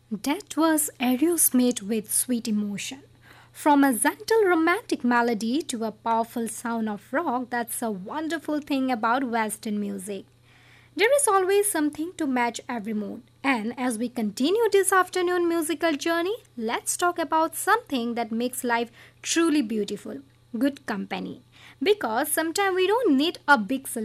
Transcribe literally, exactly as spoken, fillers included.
That was Aerosmith with sweet emotion. From a gentle romantic melody to a powerful sound of rock, that's a wonderful thing about Western music. There is always something to match every mood. And as we continue this afternoon musical journey, let's talk about something that makes life truly beautiful: good company. Because sometimes we don't need a big